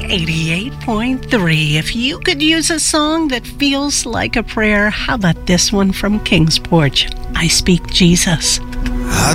88.3. If you could use a song that feels like a prayer, how about this one from King's Porch? I Speak Jesus.